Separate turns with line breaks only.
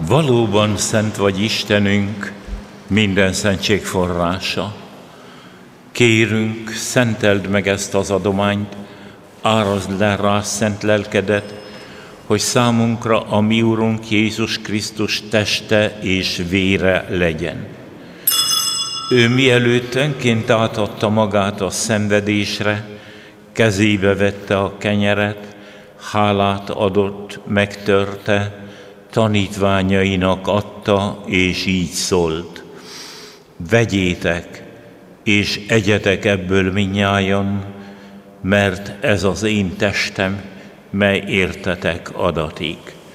Valóban szent vagy Istenünk, minden szentség forrása. Kérünk, szenteld meg ezt az adományt, árazd le rá szent lelkedet, hogy számunkra a mi Urunk Jézus Krisztus teste és vére legyen. Ő mielőtt önként átadta magát a szenvedésre, kezébe vette a kenyeret, hálát adott, megtörte, tanítványainak adta, és így szólt: vegyétek, és egyetek ebből mindnyájan, mert ez az én testem, mely értetek adatik.